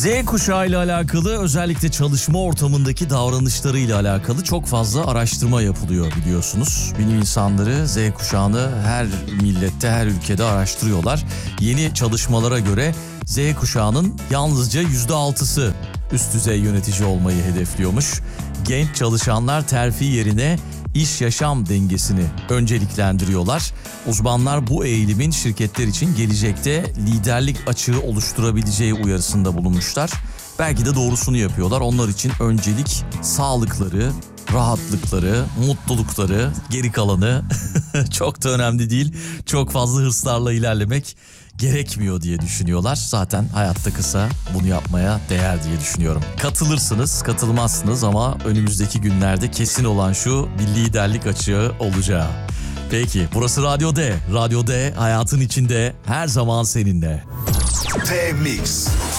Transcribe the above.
Z kuşağı ile alakalı, özellikle çalışma ortamındaki davranışlarıyla alakalı çok fazla araştırma yapılıyor biliyorsunuz. Bilim insanları Z kuşağını her millette, her ülkede araştırıyorlar. Yeni çalışmalara göre Z kuşağının yalnızca %6'sı üst düzey yönetici olmayı hedefliyormuş. Genç çalışanlar terfi yerine iş-yaşam dengesini önceliklendiriyorlar. Uzmanlar bu eğilimin şirketler için gelecekte liderlik açığı oluşturabileceği uyarısında bulunmuşlar. Belki de doğrusunu yapıyorlar. Onlar için öncelik sağlıkları, rahatlıkları, mutlulukları, geri kalanı çok da önemli değil. Çok fazla hırslarla ilerlemek gerekmiyor diye düşünüyorlar. Zaten hayatta kısa, bunu yapmaya değer diye düşünüyorum. Katılırsınız, katılmazsınız ama önümüzdeki günlerde kesin olan şu, bir liderlik açığı olacağı. Peki, burası Radyo D. Radyo D hayatın içinde, her zaman seninle. D-Mix.